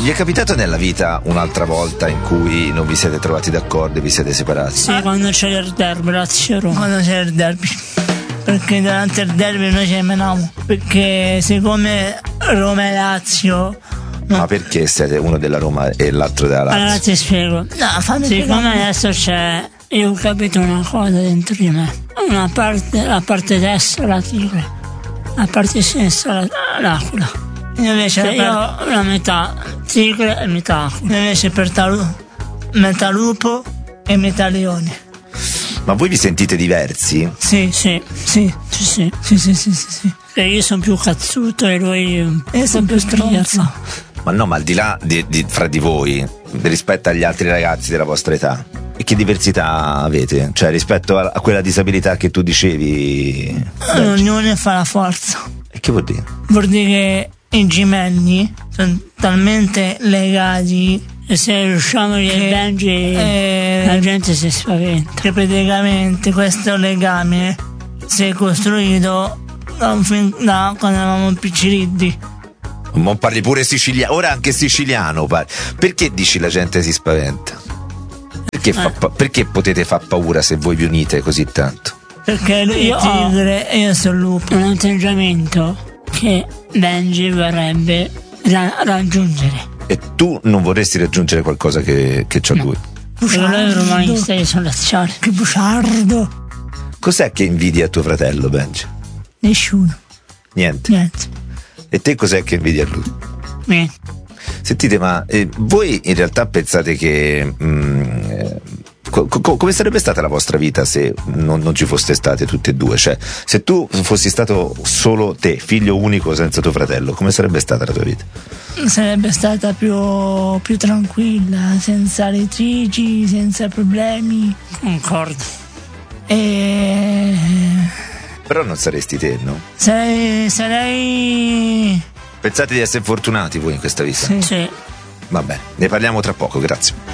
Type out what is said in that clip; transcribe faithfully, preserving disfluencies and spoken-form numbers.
Vi è capitato nella vita un'altra volta in cui non vi siete trovati d'accordo e vi siete separati? Sì, quando c'era il derby, Lazio Roma. Quando c'era il derby. Perché durante il derby noi ci menavamo. Perché siccome Roma e Lazio. No. Ma perché siete uno della Roma e l'altro della Lazio? Allora ti spiego. No, fammi siccome adesso c'è. Io ho capito una cosa dentro di me. Una parte, la parte destra la tigre, la parte sinistra la, l'aquila. Io invece cioè io ho la metà tigre e metà aquila. Io invece per talu, metà lupo e metà leone. Ma voi vi sentite diversi? Sì, sì, sì, sì, sì, sì, sì, sì, sì, sì. E io sono più cazzuto e lui io sono più stronzo. Ma no, ma al di là di, di, fra di voi, rispetto agli altri ragazzi della vostra età, e che diversità avete? Cioè rispetto a, a quella disabilità che tu dicevi? L'unione fa la forza. E che vuol dire? Vuol dire che i gemelli sono talmente legati e se riusciamo io e Benji eh, la gente si spaventa. Che praticamente questo legame si è costruito da, da quando eravamo picciriddi. Ma parli pure siciliano, ora anche siciliano parli. Perché dici la gente si spaventa? Perché, fa pa- perché potete far paura se voi vi unite così tanto? Perché io tigre e io sono lupo. Un atteggiamento che Benji vorrebbe ra- raggiungere. E tu non vorresti raggiungere qualcosa che, che c'ha no. lui? Buciardo. Io romanista, io sono laziale. Che buciardo. Cos'è che invidia a tuo fratello, Benji? Nessuno. Niente? Niente. E te cos'è che invidi a lui? Niente. Sentite, ma eh, voi in realtà pensate che mm, eh, co- co- come sarebbe stata la vostra vita se non, non ci foste state tutte e due? Cioè, se tu fossi stato solo te, figlio unico senza tuo fratello, come sarebbe stata la tua vita? Sarebbe stata più, più tranquilla, senza litigi, senza problemi. Concordo. E... Però non saresti te, no? Sarei... sarei... Pensate di essere fortunati voi in questa vita? Sì. Sì. Va bene, ne parliamo tra poco, grazie.